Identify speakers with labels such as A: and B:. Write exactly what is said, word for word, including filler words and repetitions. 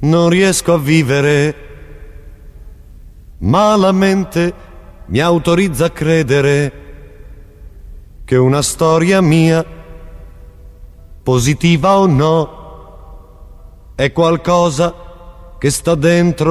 A: non riesco a vivere, ma la mente mi autorizza a credere che una storia mia, positiva o no, è qualcosa che sta dentro